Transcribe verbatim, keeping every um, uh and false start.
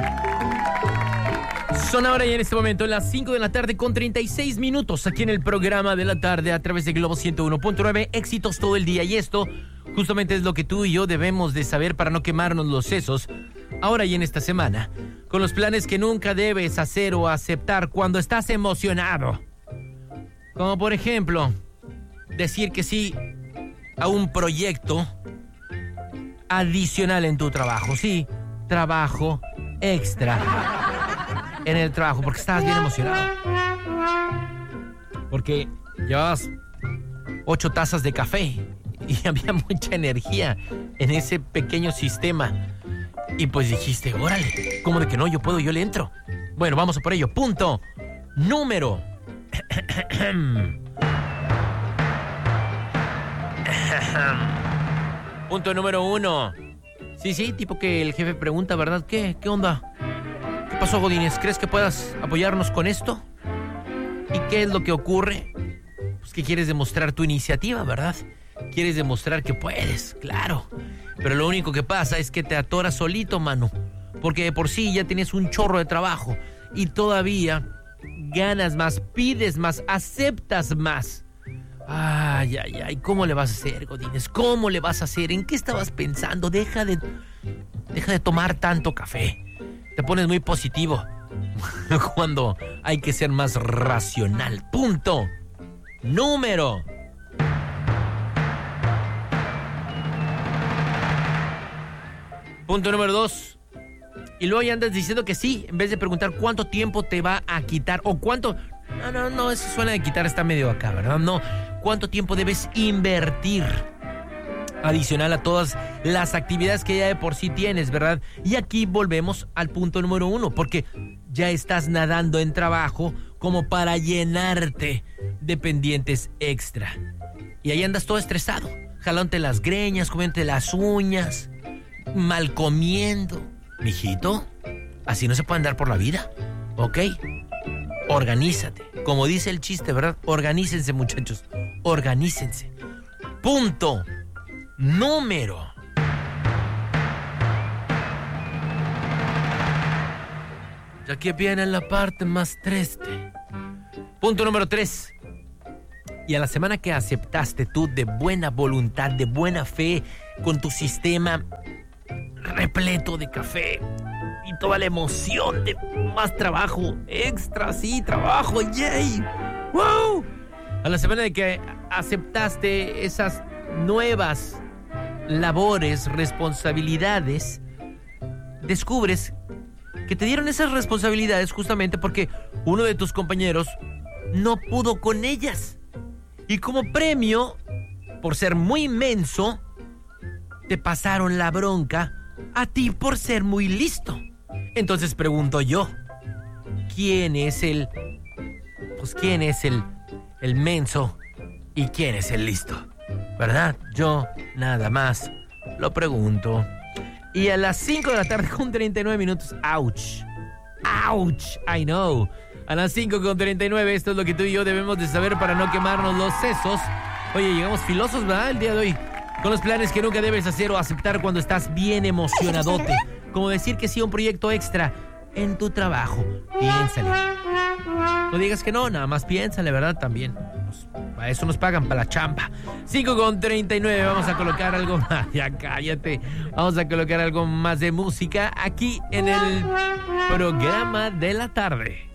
Son ahora y en este momento las cinco de la tarde con treinta y seis minutos aquí en el programa de la tarde a través de Globo ciento uno punto nueve, éxitos todo el día. Y esto justamente es lo que tú y yo debemos de saber para no quemarnos los sesos ahora y en esta semana, con los planes que nunca debes hacer o aceptar cuando estás emocionado. Como por ejemplo, decir que sí a un proyecto adicional en tu trabajo. Sí, trabajo extra en el trabajo, porque estabas bien emocionado. Porque llevabas ocho tazas de café y había mucha energía en ese pequeño sistema. Y pues dijiste, órale, ¿cómo de que no? Yo puedo, yo le entro. Bueno, vamos a por ello. Punto número. Punto número uno. Sí, sí, tipo que el jefe pregunta, ¿verdad? ¿Qué? ¿Qué onda? ¿Qué pasó, Godínez? ¿Crees que puedas apoyarnos con esto? ¿Y qué es lo que ocurre? Pues que quieres demostrar tu iniciativa, ¿verdad? Quieres demostrar que puedes, claro. Pero lo único que pasa es que te atoras solito, mano. Porque de por sí ya tienes un chorro de trabajo. Y todavía ganas más, pides más, aceptas más. Ay, ay, ay, ¿cómo le vas a hacer, Godínez? ¿Cómo le vas a hacer? ¿En qué estabas pensando? Deja de, deja de tomar tanto café. Te pones muy positivo cuando hay que ser más racional. Punto número. Punto número dos. Y luego ya andas diciendo que sí, en vez de preguntar cuánto tiempo te va a quitar o cuánto... No, no, no, eso suena de quitar, está medio acá, ¿verdad? No, ¿cuánto tiempo debes invertir adicional a todas las actividades que ya de por sí tienes, ¿verdad? Y aquí volvemos al punto número uno, porque ya estás nadando en trabajo como para llenarte de pendientes extra. Y ahí andas todo estresado, jalándote las greñas, comiéndote las uñas, mal comiendo. Mijito, así no se puede andar por la vida, ¿ok? Organízate. Como dice el chiste, ¿verdad? Organícense, muchachos. Organícense. Punto número. Ya que viene la parte más triste. Punto número tres. Y a la semana que aceptaste tú de buena voluntad, de buena fe, con tu sistema repleto de café y toda la emoción de más trabajo extra, sí, trabajo, yay, wow. A la semana de que aceptaste esas nuevas labores, responsabilidades, descubres que te dieron esas responsabilidades justamente porque uno de tus compañeros no pudo con ellas. Y como premio, por ser muy menso, te pasaron la bronca a ti por ser muy listo. Entonces pregunto yo, ¿quién es el... Pues quién es el, el menso y quién es el listo? ¿Verdad? Yo nada más lo pregunto. Y a las cinco de la tarde con treinta y nueve minutos, ouch, ouch, I know. A las cinco con treinta y nueve, esto es lo que tú y yo debemos de saber para no quemarnos los sesos. Oye, llegamos filosos, ¿verdad? El día de hoy. Con los planes que nunca debes hacer o aceptar cuando estás bien emocionadote. Como decir que sí a un proyecto extra en tu trabajo. Piénsale. No digas que no, nada más piénsale, ¿verdad? También. Pues, para eso nos pagan, para la chamba. cinco con treinta y nueve, vamos a colocar algo más. Ya cállate. Vamos a colocar algo más de música aquí en el programa de la tarde.